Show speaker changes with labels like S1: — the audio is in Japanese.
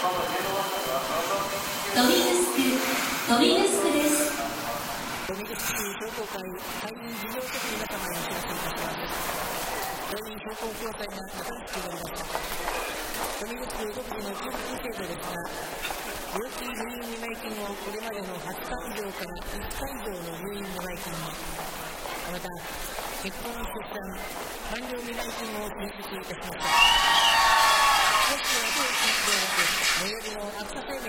S1: ドミヌスクです。
S2: ドミヌスク商工会会員事業局の仲間にお知らせいたします。会員商工協会が新しくなりました。ドミヌスク独自の給付金制度ですが、病気入院見舞金をこれまでの8回以上から1回以上の入院見舞金に、また結婚出産完了見舞金を新設いたしました。詳しくは当地ではなく最寄りの秋田生命